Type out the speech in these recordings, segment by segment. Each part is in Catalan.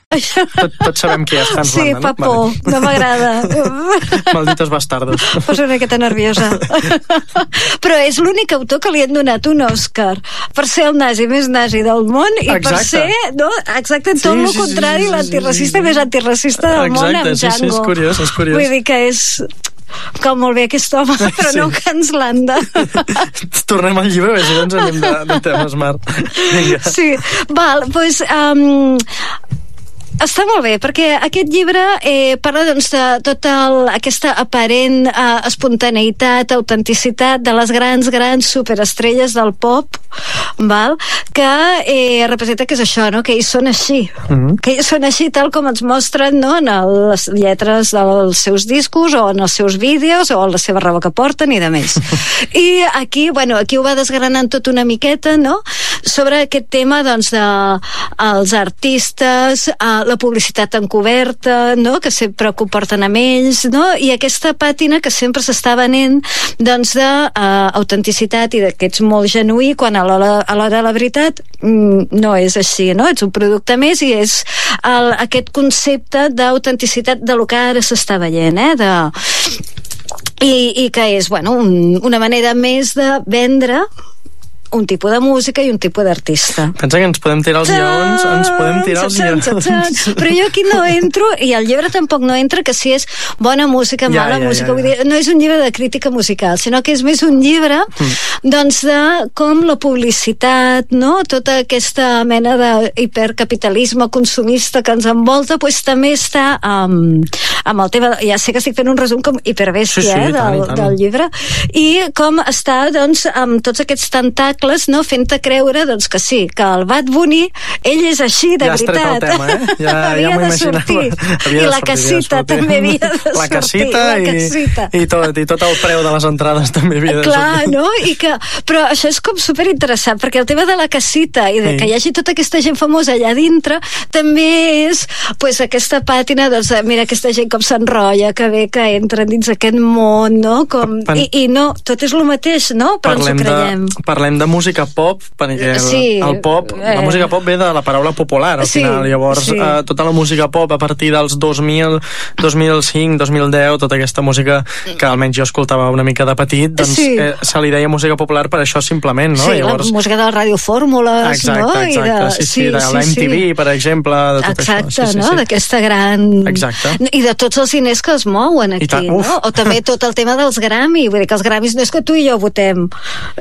Tots sabem qui és Hans Sí, Landa, fa no? por, no m'agrada. Malditos bastardos. Poso una miqueta nerviosa. Però és l'únic autor que li han donat un Òscar per ser el nazi més nazi del món i per ser, no? Exacte, tot el contrari, l'antiracista més antiracista del món amb Django. Sí, és curiós, és curiós. Vull dir que és... com molt bé aquest home, però no Hans Landa. Tornem al llibre, si no ens anem de temes, Marc. Sí, val, doncs... està molt bé, perquè aquest llibre parla doncs, de tota aquesta aparent espontaneïtat, autenticitat de les grans superestrelles del pop, val? Que representa que és això, no? Que ells són així, que ells són així tal com ens mostren, no? En les lletres dels seus discos o en els seus vídeos o en la seva roba que porten i de més. I aquí, aquí ho va desgranant tot una miqueta, no? Sobre aquest tema doncs, dels artistes, la publicitat encoberta, no? Que sempre comporten amb ells, no? I aquesta pàtina que sempre s'està venent doncs, d'autenticitat i que ets molt genuí quan a l'hora de la veritat no és així, no? Ets un producte més i és aquest concepte d'autenticitat de lo que ara s'està veient, i que és, una manera més de vendre un tipus de música i un tipus d'artista. Pensa que ens podem tirar els lleons. Però jo aquí no entro, i el llibre tampoc no entra, que si és bona música, mala música. Vull dir, no és un llibre de crítica musical, sinó que és més un llibre doncs de com la publicitat, no? Tota aquesta mena d'hipercapitalisme consumista que ens envolta, doncs també està amb el tema, ja sé que estic fent un resum com hiperbèstia del llibre, i com està doncs amb tots aquests tentacles, no? Fent-te creure doncs, que sí, que el Bad Bunny ell és així de veritat. Ja has tret el tema, havia de sortir. I la casita també havia de sortir. La casita i tot el preu de les entrades també havia de sortir. Clar, no? Però això és com superinteressant, perquè el tema de la casita i de que hi hagi tota aquesta gent famosa allà dintre també és pues, aquesta pàtina, doncs, mira aquesta gent com s'enrotlla, que bé que entren dins aquest món, no? I no, tot és el mateix, no? Però ens ho creiem. Parlem de música pop, perquè el pop, la música pop ve de la paraula popular al final, llavors tota la música pop a partir dels 2000, 2005, 2010, tota aquesta música que almenys jo escoltava una mica de petit, doncs se li deia música popular per això simplement, no? Sí, llavors, la música de les radiofórmules, no? Exacte, de la MTV, per exemple, de tot això. Exacte, no? D'aquesta gran... Exacte. I de tots els diners que es mouen aquí, no? O també tot el tema dels Grammy, vull dir que els Grammys no és que tu i jo votem,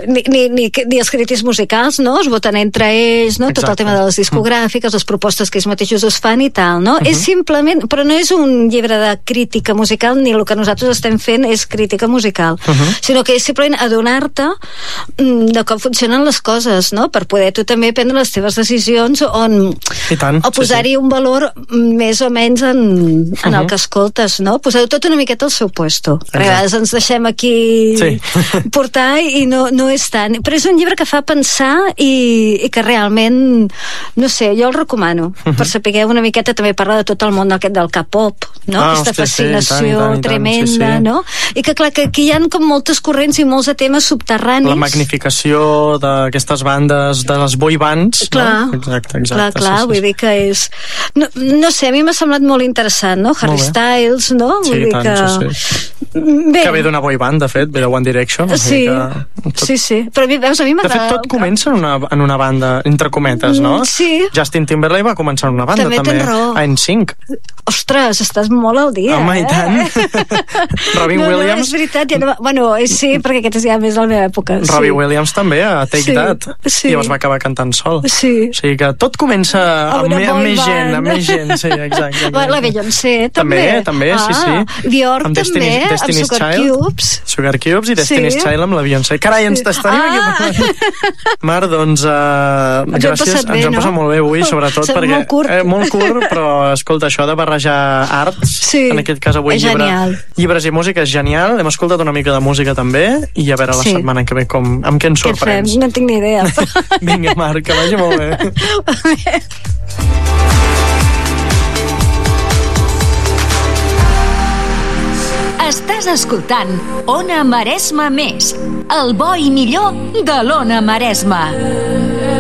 ni els crítics musicals, no? Es voten entre ells, no? Tot el tema de les discogràfiques, les propostes que ells mateixos es fan i tal, no? És simplement, però no és un llibre de crítica musical, ni el que nosaltres estem fent és crítica musical, sinó que és simplement adonar-te de com funcionen les coses, no? Per poder tu també prendre les teves decisions o posar-hi un valor més o menys en el que escoltes, no? Posar-ho tot una miqueta al seu puesto. A vegades ens deixem aquí portar i no és tant. Però és un llibre que fa pensar i que realment, no sé, jo el recomano per saber una miqueta, també parla de tot el món aquest del K-pop, no? Aquesta fascinació tremenda, no? I que clar, que aquí hi ha com moltes corrents i molts de temes subterranis. La magnificació d'aquestes bandes, de les boy bands, clar, no? Exacte. Clar, vull dir que és... No sé, a mi m'ha semblat molt interessant, no? Harry Styles, no? Sí, tant, Bé. Que ve d'una boy band, de fet, ve de One Direction. Sí, però a mi m'agrada. De fet, tot comença en una banda, entre cometes, no? Sí. Justin Timberlake va començar en una banda, també. A NSYNC. Ostres, estàs molt al dia, i tant. Robin Williams... No, és veritat, sí, perquè aquesta és ja més la meva època. Robbie Williams també, a Take That, i llavors va acabar cantant sol. Sí. O sigui que tot comença amb més gent, sí, exacte. La Beyoncé, també. També, sí. Björk, també, amb Sugar Cubes i Destiny's Child amb la Beyoncé. Carai, ens t'estaríem aquí parlant. Mar, doncs, gràcies, ens hem passat molt bé avui, sobretot perquè... Molt curt, però, escolta, això de barrejar arts, en aquest cas avui llibres i música és genial. Hem escoltat una mica de música també, i a veure la setmana que ve amb què ens sorprens. No tinc ni idea. Vinga, Marc, que vagi molt bé. Estàs escoltant Ona Maresma Més, el bo i millor de l'Ona Maresma.